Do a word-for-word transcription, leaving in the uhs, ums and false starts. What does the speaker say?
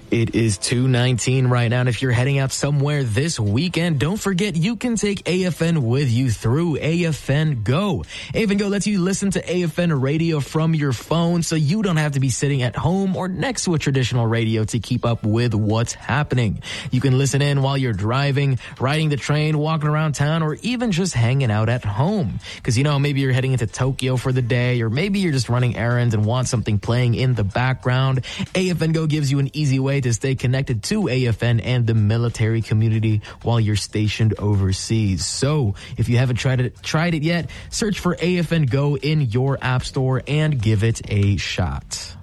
It is two nineteen right now, and if you're heading out somewhere this weekend, don't forget you can take A F N with you through A F N Go. A F N Go lets you listen to A F N radio from your phone, so you don't have to be sitting at home or next to a traditional radio to keep up with what's happening. You can listen in while you're driving, riding the train, walking around town, or even just hanging out at home. Because, you know, maybe you're heading into Tokyo for the day, or maybe you're just running errands and want something playing in the background. A F N Go gives you an easy way to stay connected to A F N and the military community while you're stationed overseas. So if you haven't tried it, tried it yet, search for A F N Go in your app store and give it a shot.